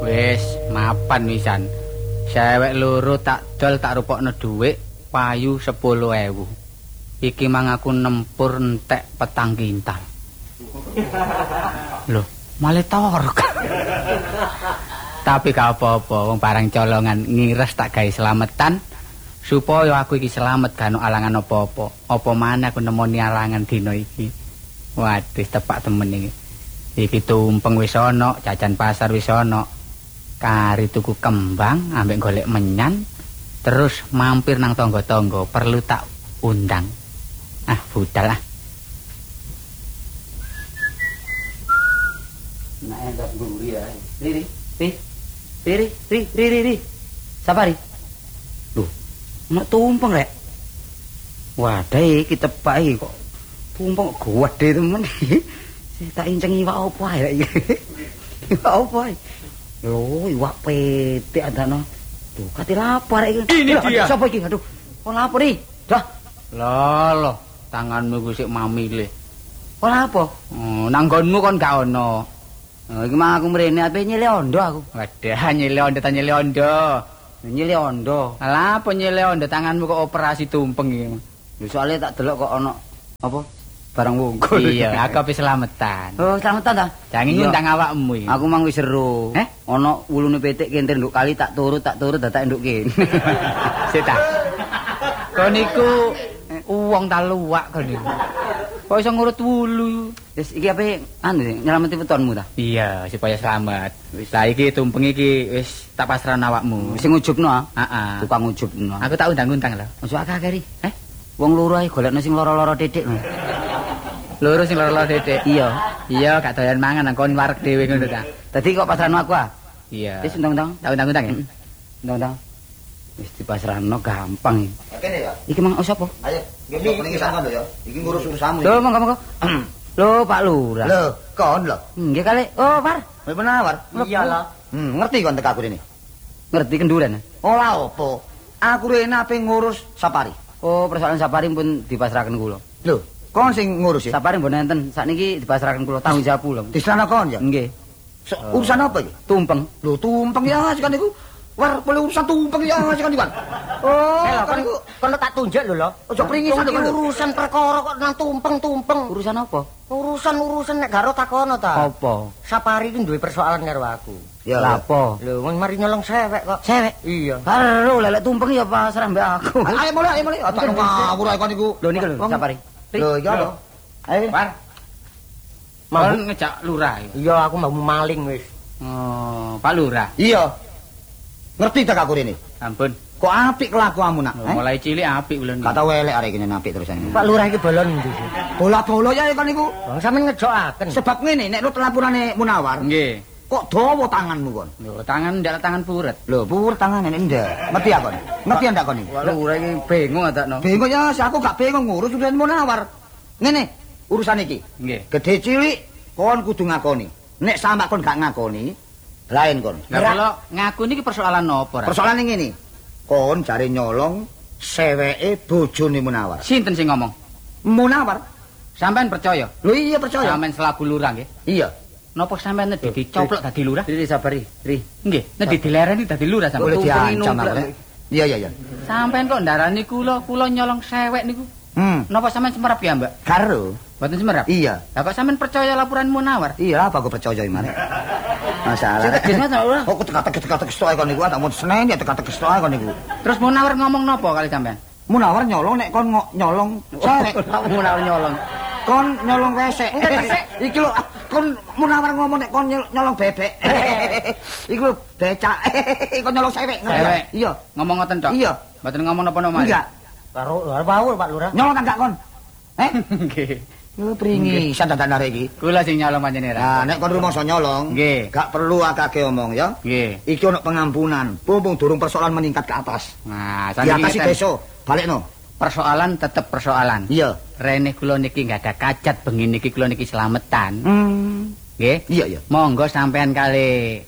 Wis mapan wisan. Cewek loro tak dol tak rupokno dhuwit payu 10.000. Iki mang aku nempur entek 4 kintal. Loh, malah torok. Tapi gak apa-apa, wong barang colongan ngires tak gawe slametan supaya aku iki slamet gak ono alangan apa-apa. Apa maneh aku nemoni alangan dina iki. Waduh, tepak temen iki. Iki tumpeng wis ana, jajan pasar wis ana. Kari tuku kembang, ambek golek menyan, terus mampir nang tangga-tangga, perlu tak undang. Ah, budal ah. Nah, enggak guri ya. Riri. Sapari. Loh, ana tumpeng rek. Wadah iki tepak iki kok. Tumpeng gede temen. Tak inceng iwak apa ae rek iki. Iwak apa ae? Loh, iwak petik adano. Tuh, kate lapar iki. Ini dia. Sapa iki? Aduh. Kok lapar iki? Dah. Loh, tanganmu ku sik mamile. Kok apa? Nang nggonmu kon gak ono. Iki mah aku mrene ape nyile ondo aku. Wadah, nyile ondo ta nyile ondo. Nyile ondo. Lah apa nyile ondo tanganmu kok operasi tumpeng iki. Lho soalnya tak delok kok ono apa? Barang wungkul. Iya, aku ape slametan. Oh, slametan ta? Jangan ngundang awakmu iki. Aku mang wis seru. Ono wulune petik kentir nduk kali tak turut dadak nduk kene. Sik ta. Kon niku wong ta luwak kon niku. Kok iso ngurut wulu. Wis iki ape nyelameti wetonmu ta? Iya, supaya selamat. Lah iki tumpeng iki wis tak pasrahno awakmu. Sing ujubno ah. Heeh. Tukang ujubno. Aku tak undang-undang lho. Masuk akeh ri. Wong loro ae golekno sing loro-loro titik. Loro sing loro-loro titik. Iya, gak doyan mangan nang kon wareg dhewe ngono ta. Dadi kok pasrahno aku ah? Iya. Wis undang-undang, tak undang-undang ya. Undang-undang. Wis dipasrahno gampang iki. Kene ya. Iki mang sapa? Ayo, nggih mriki sampean lho ya. Iki ngurus urusanmu. Lho, monggo. Lho, Pak Lurah. Lho, kon lho. Nggih kali. Oh, Par. Wis menawar. Iyalah. Ngerti kon tek aku rene. Ngerti kenduren. Ora apa. Aku rene ape ngurus Sapari. Oh, persoalan Sapari pun dipasrahkan kula. Lho, kon sing ngurus ya? Sapari mbon enten, sakniki dipasrahkan kula tanggung jawab kula. Disana kon ya? Nggih. Urusan apa iki? Tumpeng. Lho, tumpeng ya sekan niku. War, boleh urusan tumpeng ya sekan niku. Oh, kan niku kon tak tunjuk lho lho. Aja pringisan urusan perkara kok nang tumpeng-tumpeng. Urusan apa? Urusan nek garo takono ta. Apa? Sapari iki duwe persoalan karo aku. Ya lha apa? Lho, wong mari nyolong sewek kok. Sewek? Iya. Karo lelek tumpeng ya pasrah mbek aku. Ayo mulai. Tak ngawur ae kon niku. Lho niku lho, Sapari. Lho, iya lho. Ayo. Par. Mau ngejak lurah. Iya, aku mau maling wis. Oh, Pak Lurah. Iya. Ngerti tak aku rene? Ampun. Kok apik kelakuanmu nak? Mulai cilik apik ulun. Gak tau elek arek iki apik terusan. Pak Lurah iki bolon ndi? Bola-bola ya kon niku. Wong sampean ngejokaken. Sebab ngene, nek nurut lapurane Munawar. Nggih. Kok dawa tanganmu kon? Lho, tangan ndak tangan puret. Lho, puret tangan nek ndak. Ngerti ya kon? Ngerti ndak kon iki? Pak Lurah iki bingung adakno. Bingung ya, aku gak bingung ngurus urusan Munawar. Ngene, urusan iki. Nggih. Gede cilik kon kudu ngakoni. Nek sampe kon gak ngakoni, lain kon. Lah kalau ngakoni iki persoalan apa? Persoalan ngene. Kon jare nyolong seweke bojone Munawar. Sinten sing ngomong? Munawar. Sampean percaya? Lho iya percaya. Sampean selaku lurah nggih? Iya. Napa sampean nedhi dicoplok dadi lurah? Ri sabari. Ri. Nggih, nedhi dilereni dadi lurah sampean. Boleh diancam aku. Iya. Sampean kok ndarani kula nyolong sewek niku? Napa sampean semerap ya, Mbak? Karo. Mboten semerap? Iya. Lah kok sampean percaya laporan Munawar? Iya, apa aku percaya iki mare. Masalah. Oh, teka-teka stok kon niku, tak mun Senin ya teka-teka stok kon niku. Terus Munawar ngomong napa kali sampean? Munawar nyolong nek kon nyolong sewek. Munawar nyolong. Kon nyolong wesek. Iki lho, kon Munawar ngomong nek kon nyolong bebek. Iku lho becak. Kon nyolong sewek. Iya, ngomong ngoten tok. Iya. Mboten ngomong napa-napa. Enggak. Karo Paul Pak Lurah. Nyolong ta enggak kon? Nggih. Lho pringisan dadak arek iki. Kula sing nyolong panjenengan. Nah, nek kon rumangsa nyolong, nggih, gak perlu akeh omong ya. Nggih. Iki ono pengampunan. Mumpung durung persoalan meningkat ke atas. Nah, di atas iki besok balikno. Persoalan tetep persoalan. Iya. Rene kula niki gak ada kacat bengi niki kula niki slametan. Nggih? Iya. Monggo sampean kali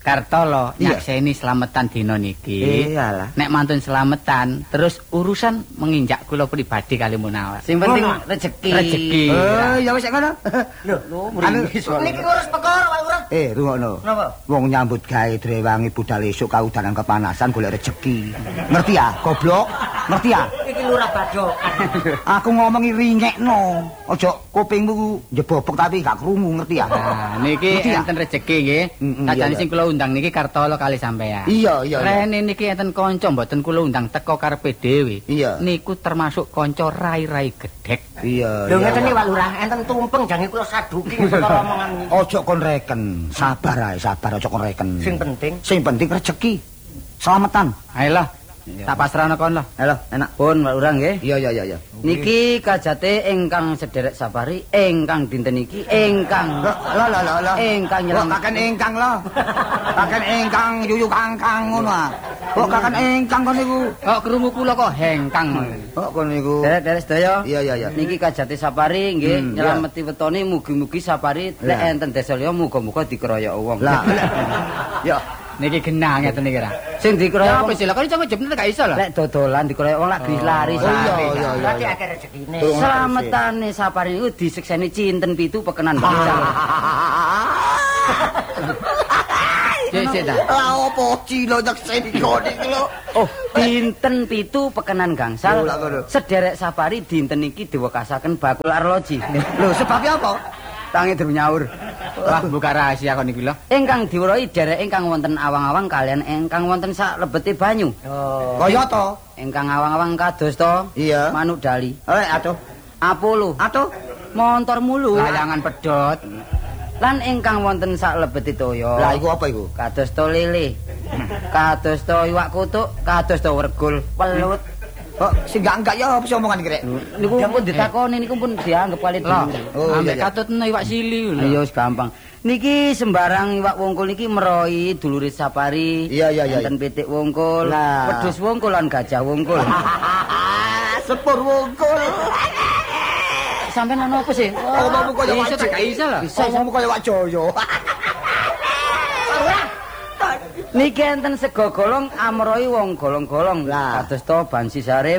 Kartolo nyakseni slametan dina niki. Iyalah. Nek mantun slametan, terus urusan menginjak kula pribadi kali Munawar. Sing penting rezeki. Rezeki. Ya wis ngono. Lho, Niki ngurus perkara Pak Lurah. rungokno. Napa? Wong nyambut gawe drewangi budal esuk kaudanan kepanasan golek rezeki. Ngerti ya, goblok? Ngerti ya? Iki Lurah Badok. Aku ngomongi ringekno. Aja kupingmu njebobok tapi gak krungu, ngerti ya? Nah, niki Ngerti ya? enten rezeki nggih. Sajane iya. sing kula undang niki Kartolo kali sampean. Iya. Rene niki enten kanca mboten kula undang teko karepe dhewe. Iya. Niku termasuk kanca rai-rai gedhek. Iya. Lho ngeten iki Pak Lurah, enten tumpeng jange kula saduki perkara omongan iki. Ojo kon reken, sabar ae, sabar ojo kon reken. Sing penting rezeki. Selamatan. Ayolah, tak pasrahno kon lah. Halo, enak. Pun Pak Lurah nggih. Iya. Niki kajate ingkang sederek Sapari, ingkang dinten iki ingkang Lah. ingkang nyelam. Kaken ingkang lo. Kaken ingkang yuyu kangkang ngono ah. Kok kaken ingkang kon niku. Kok krungu kula kok hengkang. Kok kon niku. Derek sedaya. Iya. Niki kajate Sapari nggih nyelameti wetone mugi-mugi Sapari lek enten desa liya muga-muga dikeroyok wong. Lah. Ya. Niki genah ngeten iki ra. Sing dikeroyok Apa sih lah kok iso ngejebne gak iso lah. lek dodolan dikeroyok wong lak lari sare. Iya. berarti akeh rezekine. Selametane Sapari niku disekseni cinten 7 pekenan gangsal. Sik ta. Lah opo cilo nyekseni kon iki lho. Oh, dinten 7 pekenan gangsal. Lho, lah ngono. Sederek Sapari dinten iki diwekasaken bakul arloji. Lho sebabnya apa? Tangi durung nyaur. Wah, buka rahasia kon iki lho. Ingkang diwerohi derek ingkang wonten awang-awang kalian ingkang wonten sak lebete banyu. Oh. Kaya to. Ingkang awang-awang kados to Iya. Manuk Dali, Atuh. Apollo, Atuh. montor mulu. Layangan pedhot. Lan ingkang wonten sak lebete toya. Lah iku apa iku? Kados to lele. Kados to iwak kutuk, kados to wergul, pelut. Kok sing enggak ya apa sih omongan iki rek? Niku pun ditakoni niku pun dianggep kali Loh, Oh, ambek iya. katutno iwak sili lho. Ayo wis gampang. Niki sembarang iwak wungkul niki merohi dulure Sapari. Iya. Enten pitik wungkul, Lah. wedhus wungkul lan gajah wungkul. Sepur wungkul. Sampeyan ono apa sih? Omongmu kaya Iso wajib. tak gak iso lah. Omongmu kaya wak Joyo. Niki enten sego golong amrohi wong golong-golong. Lah. Kados to Bansi Sarif.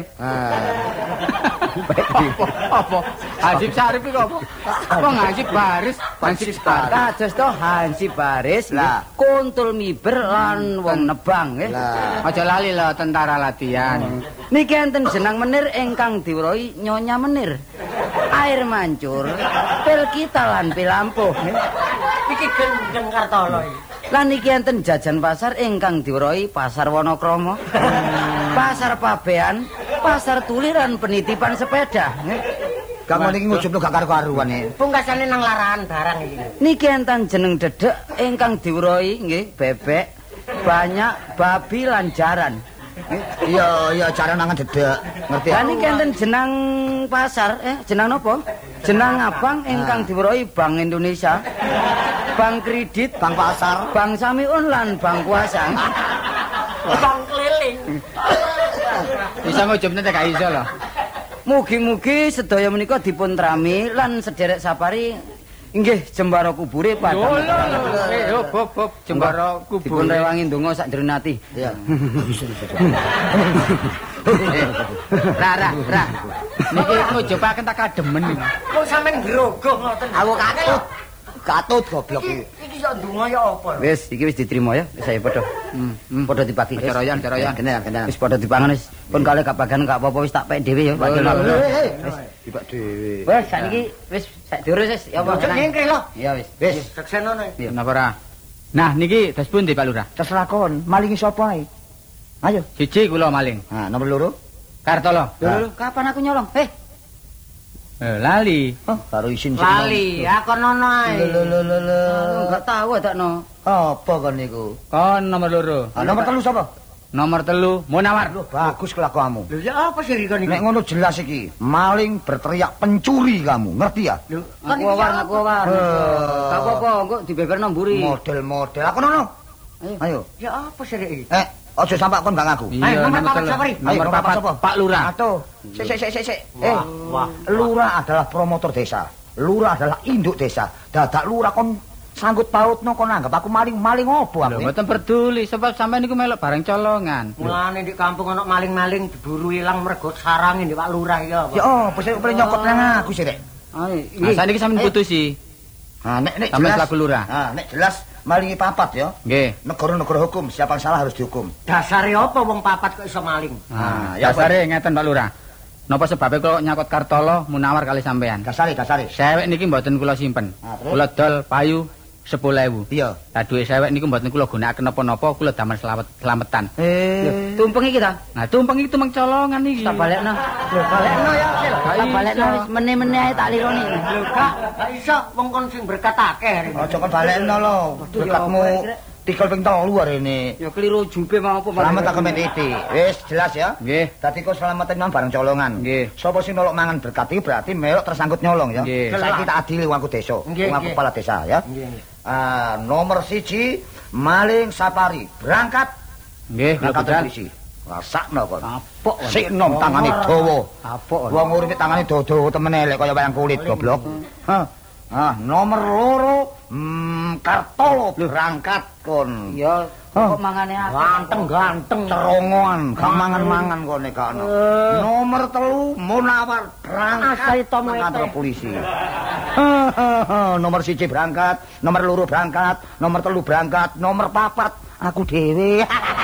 Apa? Hansip Sarif iku apa? Apa Hansip Baris? Hansip Sarif. Kados to Hansi Baris. Lah. Kuntul Miber lan wong nebang nggih. Lah. Aja lali lho tentara latihan. Niki enten jenang menir ingkang diwerohi Nyonya Menir. Air mancur, pil kita lan pilampuh. Iki gendeng Kartolo iki. Lan iki enten jajan pasar ingkang diwerohi Pasar Wonokromo. Pasar Pabean, Pasar Tuliran penitipan sepeda. Kamu niki ngujubno gak karo-karuan e. Pungkasane nang larahan barang iki. Niki enten jeneng dedek ingkang diwerohi nggih bebek, banyak, babi lan jaran. Iya, cara nangan dedek. Ngerti ya? Lan niki enten jenang pasar, jenang napa? Jenang abang ingkang diwerohi Bank Indonesia, Bank Kredit, Bang pasar. Bank Samiun lan Bank Kuasa. Bang keliling. Bisa ngujubne tak gak iso lho. Mugi-mugi sedaya menika dipun trami lan sederek Sapari inggih jembara kubure padang. Yo, Bob, jembara kubur. Dipun rewangi ndonga sak jroning ati. Iya. Ra. Niki ngujubaken tak kademen. Kok sampean grogoh ngoten. Aku katut goblok iki. Iki yo ndonga ya apa? Wis, iki wis diterima ya. Wis saya padha. Padha dibagi. Ceroyan. Genah. Wis padha dipangan wis. Pun kali gak bagian gak apa-apa wis tak pek dhewe ya. Pak Jono. Dibak dhewe. Wis sakniki wis sak diurus wis ya apa. Ojo nyengkre lho. Ya wis. Wis, Seksenono. Napa ra? Nah, niki das pundi Pak Lurah? terserah kon. Malingi sapa ae? Ayo. Siji kula maling. Nah, nomor loro. Kartolo. Lho, kapan aku nyolong? Lali. Oh, karo isin sing. Lali, akon ono ae. Enggak tahu adakno. Apa kon niku? Kon nomor loro. Nomor 3 sapa? Nomor 3 Munawar. Bagus kelakuanmu. Lho ya apa sih rikon iki? Nek ngono jelas iki, maling berteriak pencuri kamu, ngerti ya? Lho, Aku war. Gak apa-apa, kok dibeberno mburi. Model-model. Aku nono. Ayo. ya apa sih iki? Ojo sampai kon gak ngaku. Ayo, nomor papat telu. sapa, Ri? Nomor Ayo, nomor papat sapa? Pak Lurah. Atuh. Sik. Wah. Lurah adalah promotor desa. Lurah adalah induk desa. Dadak lurah kon sanggut pautno kon anggap aku maling-maling opo Lho aku. mboten peduli sebab sampean niku melok bareng colongan. Mulane di kampung ana maling-maling diburu ilang mergo sarange Ndek Pak Lurah ya. Ya opo sing pengen nyokot nang aku sih, Rek. Nah, saniki sampean putusi. Nah, nek Sampeyan jelas selaku lurah. Nah, nek jelas malingi papat ya. Nggih. Negara-negara hukum, siapa yang salah harus dihukum. Dasare apa wong papat kok iso maling? Nah, Ya dasare ngeten Pak Lurah. Napa sebabnya kula nyakot Kartolo Munawar kali sampean? dasari. Sewek niki mboten kula simpen. Ah, terus? Kula dol payu 10.000. Iya. Lah duwe sewek niku mboten kula gunakaken napa-napa, kula damel slametan. Tumpeng iki ta? Nah, tumpeng iki tumeng colongan iki. Tak balekno. Lho balekno ya sih lho. Tak balekno wis meneh-meneh ae tak lironi. Lho gak iso wong kon sing berkat akeh. Aja kon balekno lho. Berkatmu tikel ping 3 arene. Ya keliru jube mau apa Selamat tak kemen iki. Wis jelas ya. Nggih. Tadi kok selamat nang bareng colongan. Nggih. Sapa sing nolok mangan berkat iki berarti melok tersangkut nyolong ya. Nggih. Saiki tak adili wong aku desa, Nggih, wong aku nggih. kepala desa ya. Nggih. Nomor 1 maling safari berangkat Nggih, kula berangkat budal. polisi. Rasakno kon. Apok. Sik nom tangane dawa. Apok. Wong uripe tangane dawa temen elek kaya wayang kulit goblok. Nomor 2 Kartolo berangkat kon. Ya kok mangane akeh. Ganteng. Terongoan, gak mangan-mangan kone gak ono. Nomor 3 Munawar berangkat Asal tomo nang kantor ete. polisi. Nomor 1 berangkat, nomor 2 berangkat, nomor 3 berangkat, nomor 4 aku dhewe.